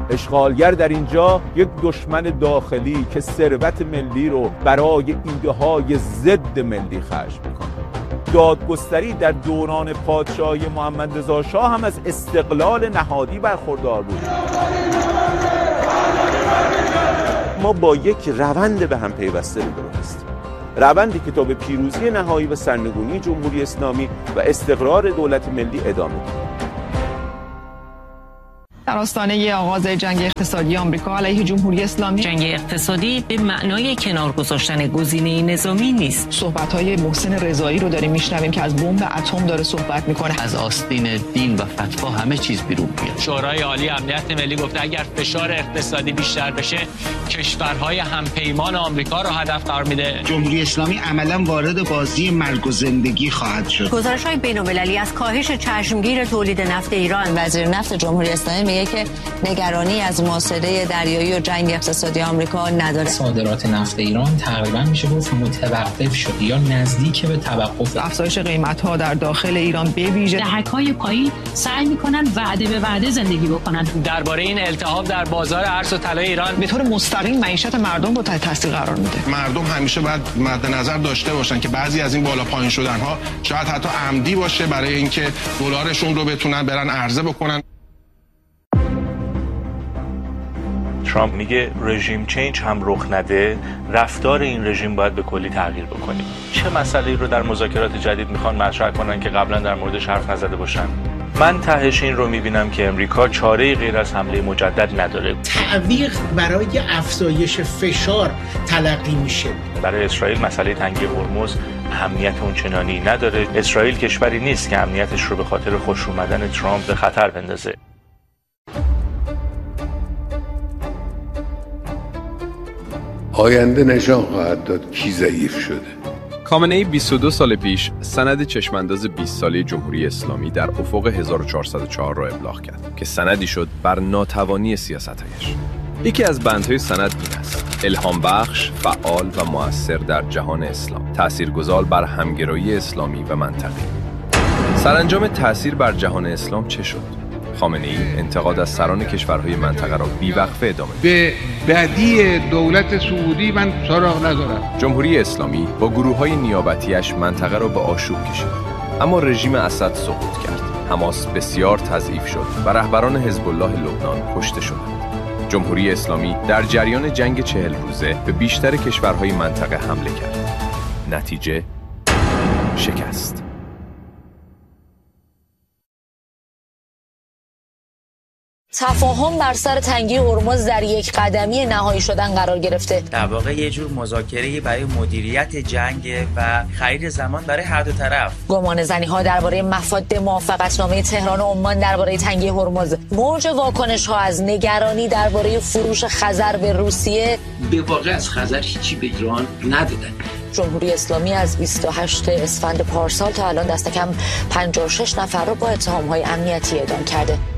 اشغالگر در اینجا یک دشمن داخلی که ثروت ملی رو برای ایده‌های ضد ملی خرج میکنه. دادگستری در دوران پادشاهی محمد رضا شاه هم از استقلال نهادی برخوردار بود. ما با یک روند به هم پیوسته رو هستیم، روندی که تا به پیروزی نهایی و سرنگونی جمهوری اسلامی و استقرار دولت ملی ادامه دارد. در آستانه آغاز جنگ اقتصادی آمریکا علیه جمهوری اسلامی، جنگ اقتصادی به معنای کنار گذاشتن گزینه نظامی نیست. صحبت‌های محسن رضایی رو داریم میشنویم که از بمب اتم داره صحبت میکنه. از آستین دین و فتوا همه چیز بیرون میاد. شورای عالی امنیت ملی گفته اگر فشار اقتصادی بیشتر بشه کشورهای همپیمان آمریکا رو هدف قرار میده. جمهوری اسلامی عملاً وارد بازی مرگ و زندگی خواهد شد. گزارش‌های بین‌المللی از کاهش چشمگیر تولید نفت ایران. وزیر نفت جمهوری اسلامی که نگرانی از محاصره دریایی و جنگ اقتصادی آمریکا نداره. صادرات نفت ایران تقریبا میشه گفت متوقف شد یا نزدیک به توقف. افزایش قیمت‌ها در داخل ایران به ویژه دهک‌های پایین سعی می‌کنن وعده به وعده زندگی بکنن. درباره این التهاب در بازار ارز و طلای ایران به طور مستقیم معیشت مردم رو تحت تاثیر قرار میده. مردم همیشه باید مد نظر داشته باشن که بعضی از این بالا پایین شدن‌ها شاید حتی عمدی باشه برای اینکه دلارشون رو بتونن برن عرضه بکنن. ترامپ میگه رژیم چینج هم رخ نده، رفتار این رژیم باید به کلی تغییر بکنیم. چه مسئله‌ای رو در مذاکرات جدید میخوان مطرح کنن که قبلا در موردش حرف نزده باشن؟ من تهش این رو میبینم که امریکا چاره‌ای غیر از حمله مجدد نداره. تعویق برای افزایش فشار تلقی میشه. برای اسرائیل مسئله تنگی هرمز اهمیت اونچنانی نداره. اسرائیل کشوری نیست که امنیتش رو به خاطر خوش اومدن ترامپ به خطر بندازه. آینده نشان خواهد داد کی ضعیف شده. خامنه‌ای 22 سال پیش سند چشمانداز 20 ساله جمهوری اسلامی در افق 1404 را ابلاغ کرد که سندی شد بر ناتوانی سیاست‌هایش. یکی از بندهای سند این است: الهام بخش، فعال و مؤثر در جهان اسلام، تاثیرگذار بر همگرایی اسلامی و منطقه‌ای. سرانجام تأثیر بر جهان اسلام چه شد؟ خامنه‌ای انتقاد از سران کشورهای منطقه را بی‌وقفه ادامه داد. به بدی دولت سعودی من سراغ ندارم. جمهوری اسلامی با گروه‌های نیابتیش منطقه را به آشوب کشید، اما رژیم اسد سقوط کرد. حماس بسیار تضعیف شد و رهبران حزب الله لبنان کشته شدند. جمهوری اسلامی در جریان جنگ 40 روزه به بیشتر کشورهای منطقه حمله کرد. نتیجه شکست. تفاهم بر سر تنگی هرمز در یک قدمی نهایی شدن قرار گرفته. در واقع یه جور مذاکره برای مدیریت جنگ و خرید زمان برای هر دو طرف. گمانه‌زنی‌ها درباره مفاد موافقتنامه تهران و عمان درباره تنگی هرمز، موج واکنش‌ها از نگرانی درباره فروش خزر به روسیه. به واقع از خزر هیچی به ایران ندادن. جمهوری اسلامی از 28 اسفند پارسال تا الان دست کم 56 نفر را با اتهام‌های امنیتی اعدام کرده.